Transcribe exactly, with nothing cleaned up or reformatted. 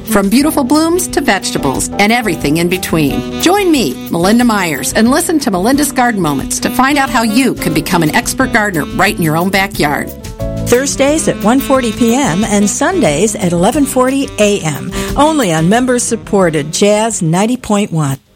from beautiful blooms to vegetables and everything in between. Join me, Melinda Myers, and listen to Melinda's Garden Moments to find out how you can become an expert gardener right in your own backyard. Thursdays at one forty p.m. and Sundays at eleven forty a.m. Only on members-supported Jazz ninety point one.